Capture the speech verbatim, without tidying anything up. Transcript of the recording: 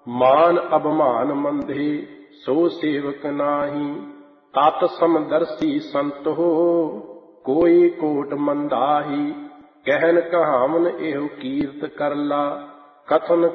मान अभिमान मंधे सो सेवक नाही। तात समदर्शी संत हो कोई कोट मंदाही। कहन कहावन एहु कीर्त करला कथन